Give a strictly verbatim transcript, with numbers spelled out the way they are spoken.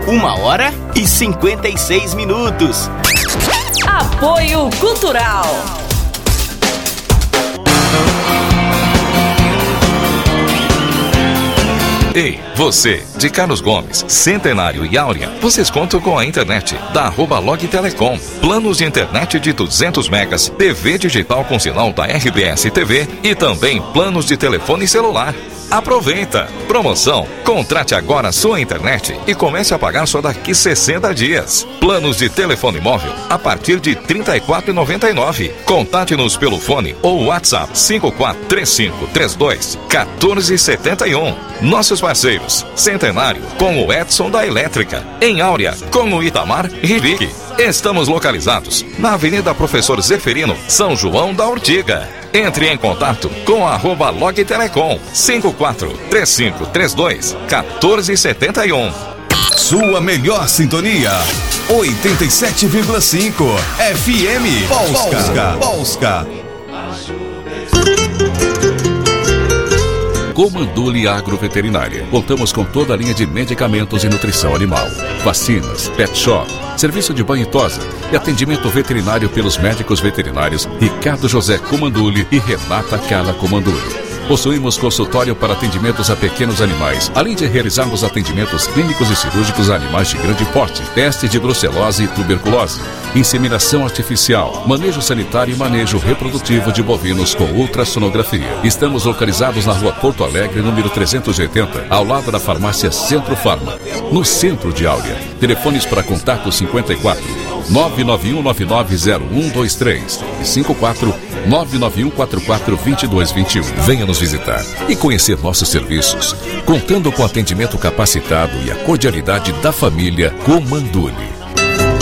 uma hora e cinquenta e seis minutos. Apoio Cultural. Ei, você, de Carlos Gomes, Centenário e Áurea, vocês contam com a internet da arroba Log Telecom. Planos de internet de duzentos megas, T V digital com sinal da R B S T V e também planos de telefone celular. Aproveita! Promoção! Contrate agora a sua internet e comece a pagar só daqui sessenta dias. Planos de telefone móvel a partir de trinta e quatro reais e noventa e nove centavos. Contate-nos pelo fone ou WhatsApp cinco quatro três cinco três dois um quatro sete um. Nossos parceiros: Centenário com o Edson da Elétrica, em Áurea com o Itamar Rivic. Estamos localizados na Avenida Professor Zeferino, São João da Ortiga. Entre em contato com a arroba Log Telecom cinco quatro três cinco três dois um quatro sete um. Sua melhor sintonia, oitenta e sete vírgula cinco F M Polska. Polska. Comanduli Agroveterinária. Contamos com toda a linha de medicamentos e nutrição animal, vacinas, pet shop, serviço de banho e tosa e atendimento veterinário pelos médicos veterinários Ricardo José Comanduli e Renata Carla Comanduli. Possuímos consultório para atendimentos a pequenos animais, além de realizarmos atendimentos clínicos e cirúrgicos a animais de grande porte, teste de brucelose e tuberculose, inseminação artificial, manejo sanitário e manejo reprodutivo de bovinos com ultrassonografia. Estamos localizados na rua Porto Alegre, número trezentos e oitenta, ao lado da farmácia Centro Farma, no centro de Áurea. Telefones para contato cinquenta e quatro, nove nove um nove nove zero um dois três e cinquenta e quatro, nove nove um quatro quatro dois dois dois um. Venha nos visitar e conhecer nossos serviços, contando com atendimento capacitado e a cordialidade da família Comanduli.